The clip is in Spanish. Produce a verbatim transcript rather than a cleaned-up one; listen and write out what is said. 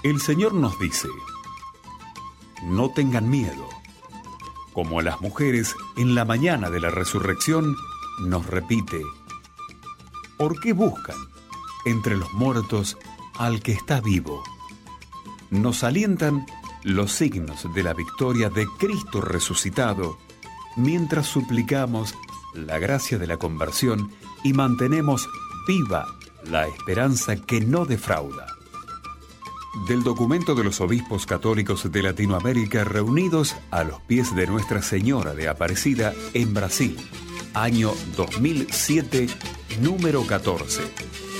El Señor nos dice: no tengan miedo. Como a las mujeres, en la mañana de la resurrección, nos repite: ¿por qué buscan entre los muertos al que está vivo? Nos alientan los signos de la victoria de Cristo resucitado, mientras suplicamos la gracia de la conversión y mantenemos viva la esperanza que no defrauda. Del documento de los obispos católicos de Latinoamérica reunidos a los pies de Nuestra Señora de Aparecida en Brasil, año dos mil siete, número catorce.